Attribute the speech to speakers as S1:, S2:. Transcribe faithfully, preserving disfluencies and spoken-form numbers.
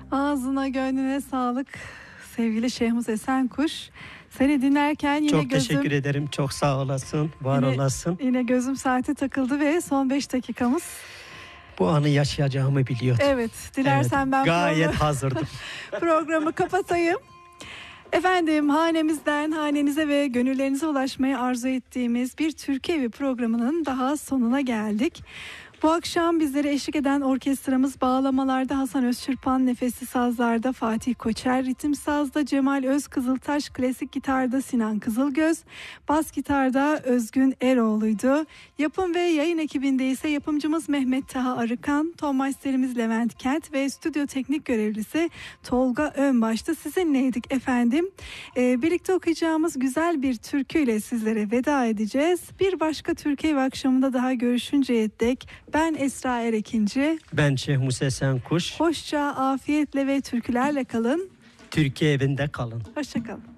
S1: Ağzına gönlüne sağlık sevgili Şehmus Esenkuş. Seni dinlerken yine
S2: çok
S1: gözüm...
S2: teşekkür ederim. Çok sağ olasın. Var
S1: yine,
S2: olasın.
S1: Yine gözüm saate takıldı ve son beş dakikamız.
S2: Bu anı yaşayacağımı biliyordum.
S1: Evet. Dilersen
S2: evet,
S1: ben
S2: gayet
S1: programı,
S2: hazırdım.
S1: programı kapatayım. Efendim, hanemizden hanenize ve gönüllerinize ulaşmayı arzu ettiğimiz bir Türkiye Evi programının daha sonuna geldik. Bu akşam bizlere eşlik eden orkestramız bağlamalarda Hasan Özçırpan, nefesli sazlarda Fatih Koçer, ritim sazda Cemal Özkızıltaş, klasik gitarda Sinan Kızılgöz, bas gitarda Özgün Eroğlu'ydu. Yapım ve yayın ekibinde ise yapımcımız Mehmet Taha Arıkan, ton masterimiz Levent Kent ve stüdyo teknik görevlisi Tolga Önbaş'ta sizinleydik efendim. Ee, birlikte okuyacağımız güzel bir türküyle sizlere veda edeceğiz. Bir başka Türkiye Evi akşamında daha görüşünceye dek ben Esra Erekinci.
S2: Ben Şehmus Esenkuş.
S1: Hoşça, afiyetle ve türkülerle kalın.
S2: Türkiye Evi'nde kalın.
S1: Hoşça kalın.